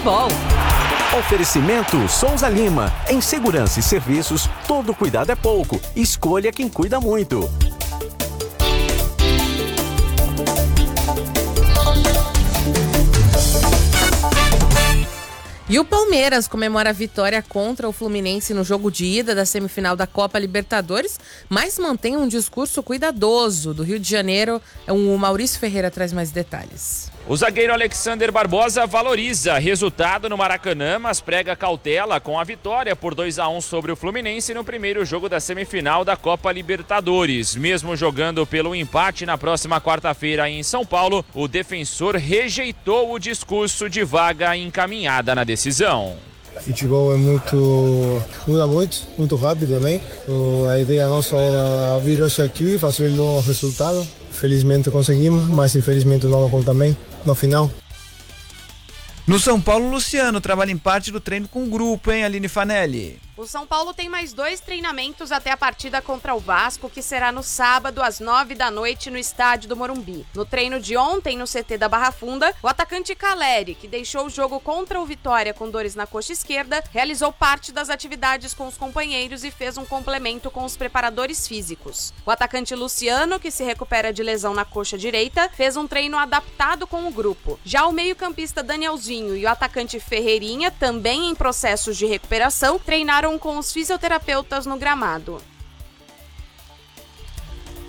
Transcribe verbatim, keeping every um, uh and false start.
futebol. Oferecimento Souza Lima. Em segurança e serviços, todo cuidado é pouco. Escolha quem cuida muito. E o Palmeiras comemora a vitória contra o Fluminense no jogo de ida da semifinal da Copa Libertadores, mas mantém um discurso cuidadoso. Do Rio de Janeiro, o Maurício Ferreira traz mais detalhes. O zagueiro Alexander Barbosa valoriza resultado no Maracanã, mas prega cautela com a vitória por dois a um sobre o Fluminense no primeiro jogo da semifinal da Copa Libertadores. Mesmo jogando pelo empate na próxima quarta-feira em São Paulo, o defensor rejeitou o discurso de vaga encaminhada na decisão. Futebol é muito, muda muito, muito rápido também. A ideia nossa era vir hoje aqui, fazer o resultado. Felizmente conseguimos, mas infelizmente não aconteceu também no final. No São Paulo, Luciano trabalha em parte do treino com o grupo, hein, Aline Fanelli? O São Paulo tem mais dois treinamentos até a partida contra o Vasco, que será no sábado, às nove da noite, no estádio do Morumbi. No treino de ontem, no C T da Barra Funda, o atacante Caleri, que deixou o jogo contra o Vitória com dores na coxa esquerda, realizou parte das atividades com os companheiros e fez um complemento com os preparadores físicos. O atacante Luciano, que se recupera de lesão na coxa direita, fez um treino adaptado com o grupo. Já o meio-campista Danielzinho e o atacante Ferreirinha, também em processos de recuperação, treinaram com os fisioterapeutas no gramado.